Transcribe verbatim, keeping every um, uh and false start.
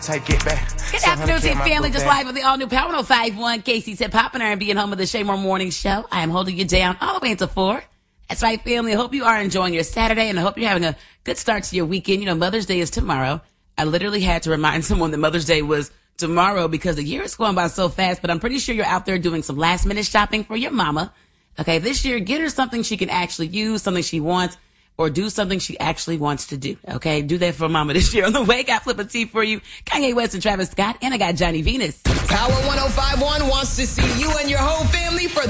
Take it back. Good afternoon, team family. Just live with the all-new Power one oh five point one. Casey said, popping R and B and home of the Shaymore Morning Show. I am holding you down all the way until four. That's right, family. I hope you are enjoying your Saturday, and I hope you're having a good start to your weekend. You know, Mother's Day is tomorrow. I literally had to remind someone that Mother's Day was tomorrow because the year is going by so fast, but I'm pretty sure you're out there doing some last-minute shopping for your mama. Okay, this year, get her something she can actually use, something she wants, or do something she actually wants to do. Okay, do that for mama this year. On the way, got Flip a T for you. Kanye West and Travis Scott, and I got Johnny Venus. Power one oh five point one wants to see you and your whole family for